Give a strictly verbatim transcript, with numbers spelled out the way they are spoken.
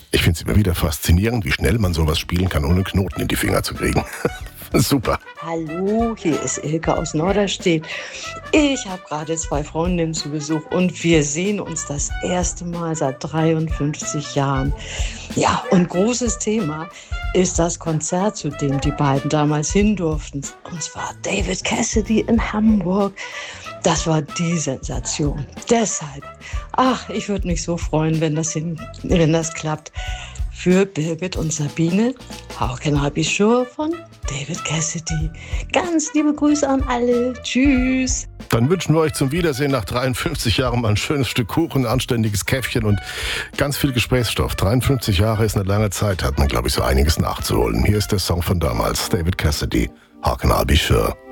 Ich finde es immer wieder faszinierend, wie schnell man sowas spielen kann, ohne Knoten in die Finger zu kriegen. Super. Hallo, hier ist Ilke aus Norderstedt. Ich habe gerade zwei Freundinnen zu Besuch und wir sehen uns das erste Mal seit dreiundfünfzig Jahren. Ja, und großes Thema ist das Konzert, zu dem die beiden damals hin durften. Und zwar David Cassidy in Hamburg. Das war die Sensation. Deshalb, ach, ich würde mich so freuen, wenn das, hin, wenn das klappt. Für Birgit und Sabine, How Can I Be Sure von David Cassidy. Ganz liebe Grüße an alle. Tschüss. Dann wünschen wir euch zum Wiedersehen nach dreiundfünfzig Jahren mal ein schönes Stück Kuchen, ein anständiges Käffchen und ganz viel Gesprächsstoff. dreiundfünfzig Jahre ist eine lange Zeit, hat man, glaube ich, so einiges nachzuholen. Hier ist der Song von damals, David Cassidy, How Can I Be Sure.